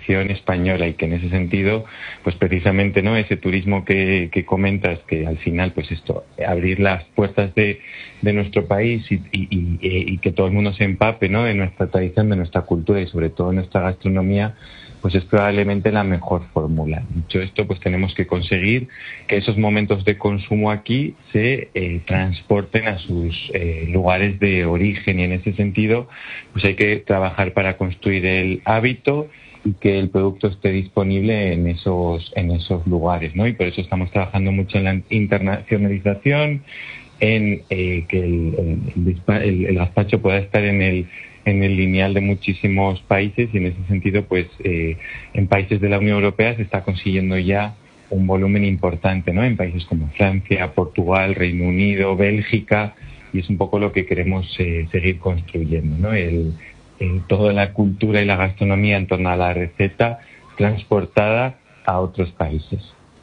tradición española, y que en ese sentido, pues precisamente, ¿no?, ese turismo que comentas, que al final, pues esto, abrir las puertas de nuestro país y que todo el mundo se empape, ¿no?, de nuestra tradición, de nuestra cultura y sobre todo de nuestra gastronomía, pues es probablemente la mejor fórmula. Dicho esto, pues tenemos que conseguir que esos momentos de consumo aquí se transporten a sus lugares de origen, y en ese sentido pues hay que trabajar para construir el hábito y que el producto esté disponible en esos lugares, ¿no? Y por eso estamos trabajando mucho en la internacionalización, en que el gazpacho pueda estar en el lineal de muchísimos países, y en ese sentido, pues en países de la Unión Europea se está consiguiendo ya un volumen importante, ¿no?, en países como Francia, Portugal, Reino Unido, Bélgica, y es un poco lo que queremos seguir construyendo, ¿no?, toda la cultura y la gastronomía en torno a la receta transportada a otros países.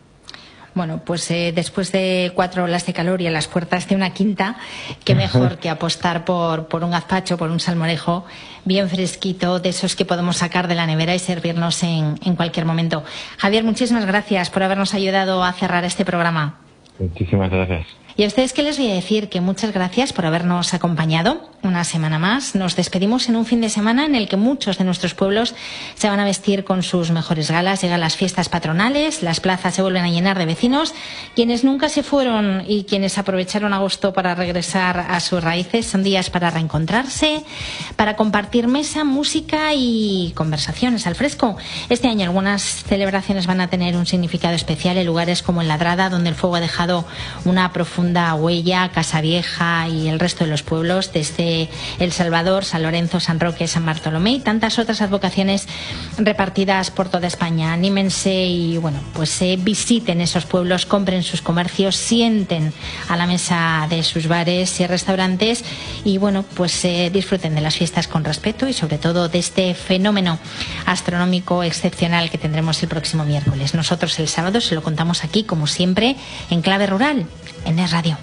Bueno, pues después de 4 olas de calor y a las puertas de una quinta, qué mejor que apostar por un gazpacho, por un salmorejo bien fresquito, de esos que podemos sacar de la nevera y servirnos en cualquier momento. Javier, muchísimas gracias por habernos ayudado a cerrar este programa. Muchísimas gracias. Y a ustedes, ¿qué les voy a decir? Que muchas gracias por habernos acompañado una semana más. Nos despedimos en un fin de semana en el que muchos de nuestros pueblos se van a vestir con sus mejores galas. Llegan las fiestas patronales, las plazas se vuelven a llenar de vecinos. Quienes nunca se fueron y quienes aprovecharon agosto para regresar a sus raíces, son días para reencontrarse, para compartir mesa, música y conversaciones al fresco. Este año algunas celebraciones van a tener un significado especial en lugares como en Ladrada, donde el fuego ha dejado una profunda huella, Casavieja y el resto de los pueblos, desde El Salvador, San Lorenzo, San Roque, San Bartolomé y tantas otras advocaciones repartidas por toda España. Anímense y bueno, pues visiten esos pueblos, compren sus comercios, sienten a la mesa de sus bares y restaurantes y bueno, pues disfruten de las fiestas con respeto y sobre todo de este fenómeno astronómico excepcional que tendremos el próximo miércoles. Nosotros el sábado se lo contamos aquí, como siempre, en Clave Rural, en Es Radio.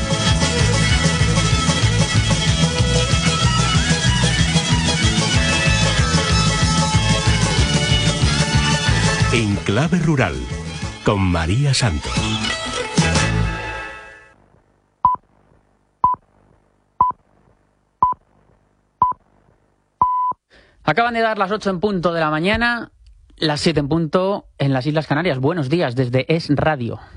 En Clave Rural, con María Santos. Acaban de dar las 8 en punto de la mañana, las 7 en punto en las Islas Canarias. Buenos días desde Es Radio.